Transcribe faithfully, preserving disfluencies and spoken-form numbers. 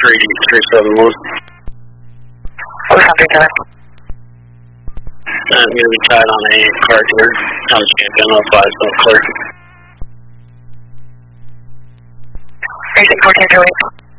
three three seven one. What's up, three seven? I'm going to be tied on a card here. I'm champion oh five, so clear. three six fourteen, two eight.